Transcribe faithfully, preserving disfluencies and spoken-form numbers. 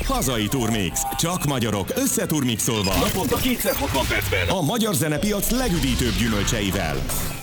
Hazai Turmix. Csak magyarok összeturmixolva. Naponta kétszer hatvan percben. A magyar zenepiac legüdítőbb gyümölcseivel.